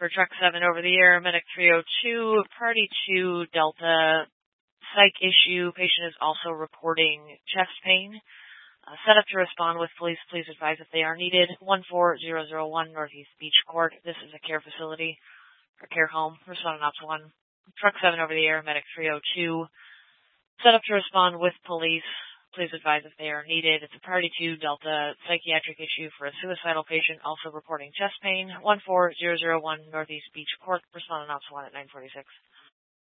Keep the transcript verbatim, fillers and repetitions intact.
For truck seven over the air, medic three oh two, party two, Delta, psych issue. Patient is also reporting chest pain. Uh, set up to respond with police. Please advise if they are needed. one four zero zero one Northeast Beach Court. This is a care facility or care home. Respond on ops one. Truck seven over the air, medic three oh two. Set up to respond with police. Please advise if they are needed. It's a party two Delta psychiatric issue for a suicidal patient also reporting chest pain. one four zero zero one Northeast Beach Court. Respond on ops one at nine forty-six.